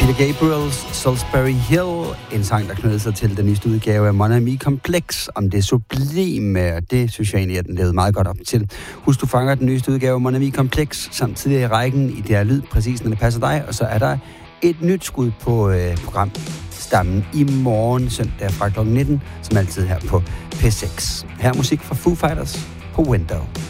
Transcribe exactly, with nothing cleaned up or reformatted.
Peter Gabriel's Salisbury Hill, en sang, der knyttede sig til den nyeste udgave af Mon Ami Complex, om det sublime, og det synes jeg egentlig, at den lavede meget godt op til. Husk, du fanger den nyeste udgave af Mon Ami Complex, samtidig i rækken i det her lyd, præcis når det passer dig, og så er der et nyt skud på øh, programstammen i morgen søndag fra klokken nitten, som altid her på P seks. Her er musik fra Foo Fighters på Window.